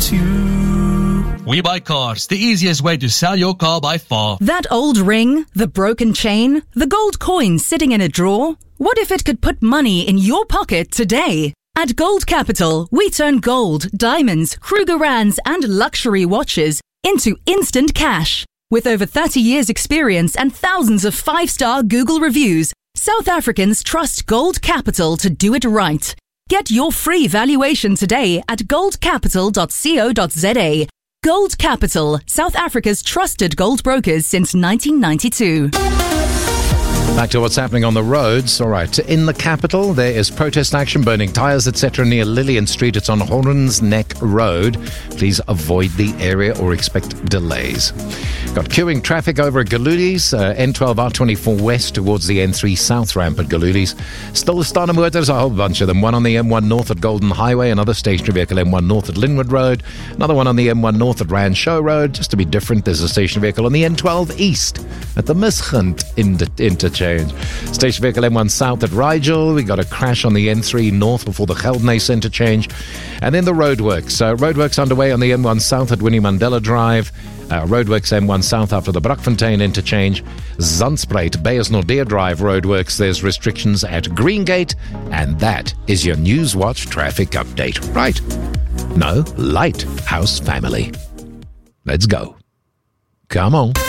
suits you. We Buy Cars, the easiest way to sell your car by far. That old ring, the broken chain, the gold coin sitting in a drawer. What if it could put money in your pocket today? At Gold Capital, we turn gold, diamonds, Krugerrands and luxury watches into instant cash. With over 30 years experience and thousands of 5-star Google reviews, South Africans trust Gold Capital to do it right. Get your free valuation today at goldcapital.co.za. Gold Capital, South Africa's trusted gold brokers since 1992. Back to what's happening on the roads. All right, in the capital, there is protest action, burning tyres, etc. near Lillian Street. It's on Horns Neck Road. Please avoid the area or expect delays. Got queuing traffic over at Galudi's, N12 R24 West towards the N3 South ramp at Galudi's. Still staan motors, a whole bunch of them. One on the M1 North at Golden Highway, another stationary vehicle M1 North at Linwood Road, another one on the M1 North at Rand Show Road. Just to be different, there's a stationary vehicle on the N12 East at the Misgund interchange. Station vehicle M1 South at Rigel. We got a crash on the N3 North before the Geldenhuys interchange. And then the roadworks. Roadworks underway on the M1 South at Winnie Mandela Drive. Roadworks M1 South after the Brakfontein interchange. Zandspruit, Beyersnodder Drive roadworks. There's restrictions at Greengate. And that is your Newswatch traffic update. Right. No, Lighthouse family. Let's go. Come on.